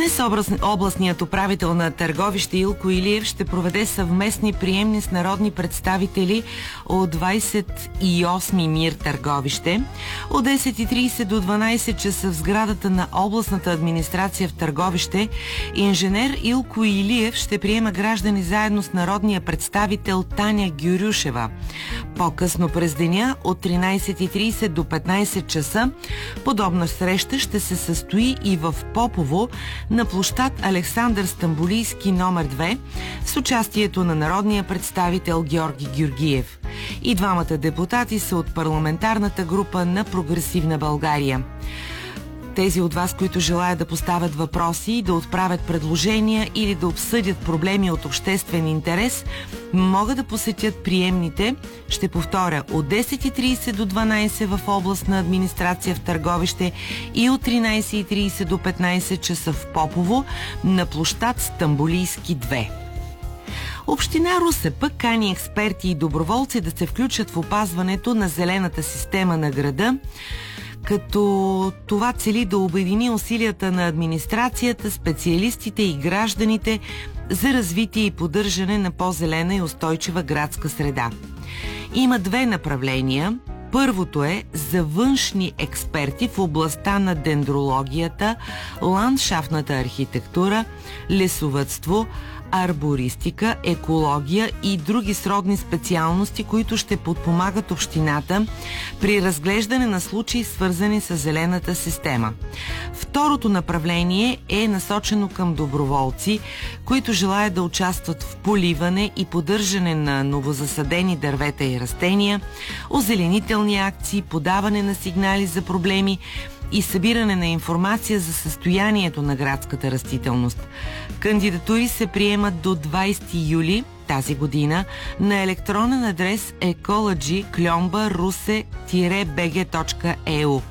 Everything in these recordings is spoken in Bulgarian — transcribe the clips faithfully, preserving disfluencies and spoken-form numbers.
Днес областният управител на Търговище Илко Илиев ще проведе съвместни приемни с народни представители от двадесет и осми МИР Търговище. От десет и тридесет до дванадесет часа в сградата на областната администрация в Търговище инженер Илко Илиев ще приема граждани заедно с народния представител Таня Гюрюшева. По-късно през деня от тринадесет и тридесет до петнадесет часа подобна среща ще се състои и в Попово на площад Александър Стамболийски номер две с участието на народния представител Георги Георгиев. И двамата депутати са от парламентарната група на Прогресивна България. Тези от вас, които желаят да поставят въпроси, да отправят предложения или да обсъдят проблеми от обществен интерес, могат да посетят приемните, ще повторя, от десет и тридесет до дванадесет в областна администрация в Търговище и от тринадесет и тридесет до петнадесет часа в Попово на площад Стамболийски две. Община Русе пък кани експерти и доброволци да се включат в опазването на зелената система на града, като това цели да обедини усилията на администрацията, специалистите и гражданите за развитие и поддържане на по-зелена и устойчива градска среда. Има две направления. Първото е за външни експерти в областта на дендрологията, ландшафтната архитектура, лесовъдство, арбористика, екология и други сродни специалности, които ще подпомагат общината при разглеждане на случаи, свързани с зелената система. Второто направление е насочено към доброволци, които желаят да участват в поливане и поддържане на новозасадени дървета и растения, озеленителни акции, подаване на сигнали за проблеми и събиране на информация за състоянието на градската растителност. Кандидатури се приемат до двадесети юли тази година на електронен адрес екологи кльомба русе би джи точка и ю.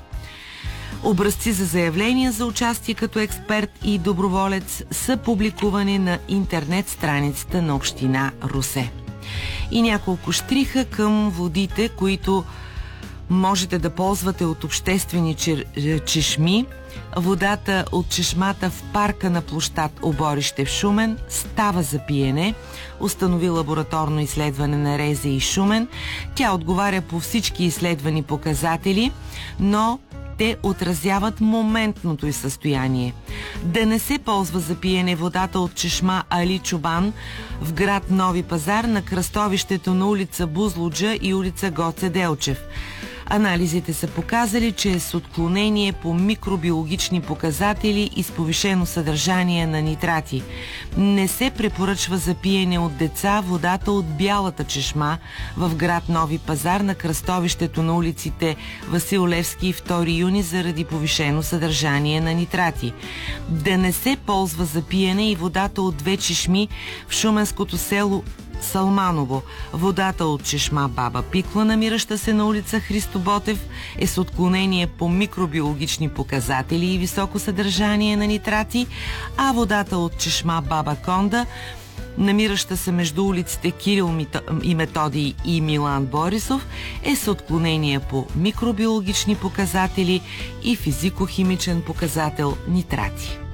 Образци за заявления за участие като експерт и доброволец са публикувани на интернет страницата на община Русе. И няколко щриха към водите, които можете да ползвате от обществени чешми. Водата от чешмата в парка на площад Оборище в Шумен става за пиене, установи лабораторно изследване на РЗИ и Шумен. Тя отговаря по всички изследвани показатели, но те отразяват моментното й състояние. Да не се ползва за пиене водата от чешма Али Чубан в град Нови пазар на кръстовището на улица Бузлуджа и улица Гоце Делчев. Анализите са показали, че е с отклонение по микробиологични показатели и с повишено съдържание на нитрати. Не се препоръчва за пиене от деца водата от бялата чешма в град Нови пазар на кръстовището на улиците Васил Левски и втори юни заради повишено съдържание на нитрати. Да не се ползва за пиене и водата от две чешми в шуменското село Салманово. Водата от чешма Баба Пикла, намираща се на улица Христо Ботев, е с отклонение по микробиологични показатели и високо съдържание на нитрати, а водата от чешма Баба Конда, намираща се между улиците Кирил и Методий и Милан Борисов, е с отклонение по микробиологични показатели и физико-химичен показател нитрати.